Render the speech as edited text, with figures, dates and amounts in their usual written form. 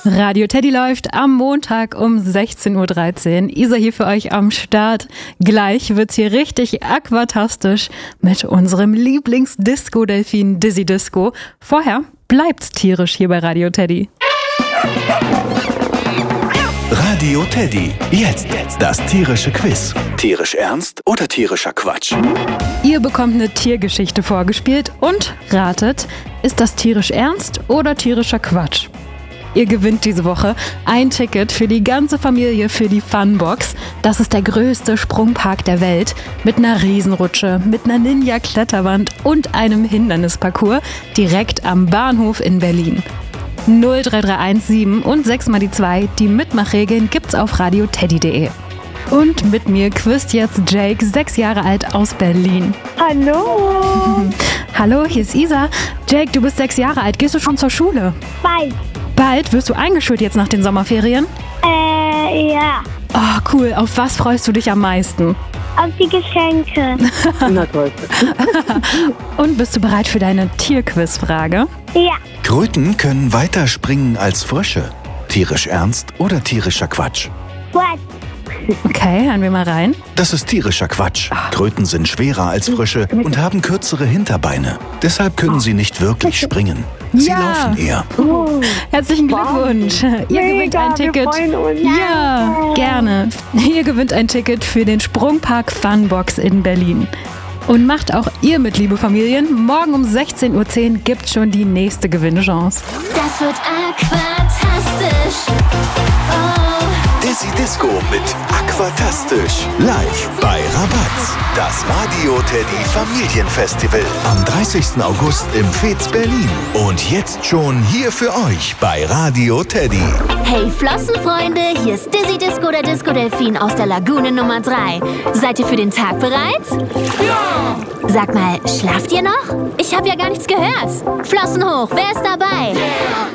Radio Teddy läuft am Montag um 16.13 Uhr. Isa hier für euch am Start. Gleich wird's hier richtig aquatastisch mit unserem Lieblings-Disco-Delfin Dizzy Disco. Vorher bleibt's tierisch hier bei Radio Teddy. Radio Teddy. Jetzt das tierische Quiz. Tierisch ernst oder tierischer Quatsch? Ihr bekommt eine Tiergeschichte vorgespielt und ratet, ist das tierisch ernst oder tierischer Quatsch? Ihr gewinnt diese Woche ein Ticket für die ganze Familie für die Funbox. Das ist der größte Sprungpark der Welt mit einer Riesenrutsche, mit einer Ninja-Kletterwand und einem Hindernisparcours direkt am Bahnhof in Berlin. 03317 und 6 mal die 2. Die Mitmachregeln gibt's auf radioteddy.de. Und mit mir quizt jetzt Jake, 6 Jahre alt aus Berlin. Hallo. Hallo, hier ist Isa. Jake, du bist 6 Jahre alt. Gehst du schon zur Schule? Bald? Wirst du eingeschult jetzt nach den Sommerferien? Ja. Oh, cool. Auf was freust du dich am meisten? Auf die Geschenke. Na toll. Und bist du bereit für deine Tierquizfrage? Ja. Kröten können weiter springen als Frösche. Tierisch ernst oder tierischer Quatsch? What? Okay, hören wir mal rein. Das ist tierischer Quatsch. Kröten sind schwerer als Frösche und haben kürzere Hinterbeine. Deshalb können sie nicht wirklich springen. Sie Ja. laufen eher. Herzlichen Glückwunsch. Ihr gewinnt ein Ticket. Wir freuen uns. Ja, gerne. Ihr gewinnt ein Ticket für den Sprungpark Funbox in Berlin. Und macht auch ihr mit, liebe Familien. Morgen um 16.10 Uhr gibt's schon die nächste Gewinnchance. Das wird aquatastisch. Dizzy Disco mit Aquatastisch. Live bei Rabatz. Das Radio Teddy Familienfestival. Am 30. August im Fez Berlin. Und jetzt schon hier für euch bei Radio Teddy. Hey Flossenfreunde, hier ist Dizzy Disco, der Disco-Delfin aus der Lagune Nummer 3. Seid ihr für den Tag bereit? Ja! Sag mal, schlaft ihr noch? Ich habe ja gar nichts gehört. Flossen hoch, wer ist dabei? Yeah.